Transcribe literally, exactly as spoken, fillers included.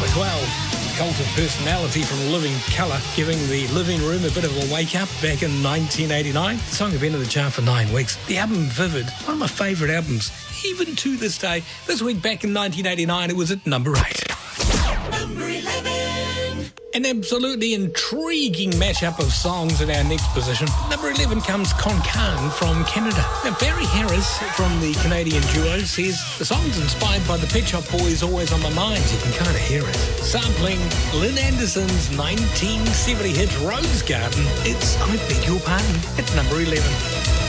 twelve. Cult of Personality from Living Colour, giving the living room a bit of a wake-up back in nineteen eighty-nine. The song had been in the chart for nine weeks. The album Vivid, one of my favourite albums, even to this day. This week back in nineteen eighty-nine, it was at number eight. Number eleven. An absolutely intriguing mashup of songs in our next position. Number eleven comes Con Carne from Canada. Now, Barry Harris from the Canadian duo says, the song's inspired by the Pet Shop Boys' Always on My Mind. You can kind of hear it. Sampling Lynn Anderson's nineteen seventy hit Rose Garden. It's I Beg Your Pardon at number eleven.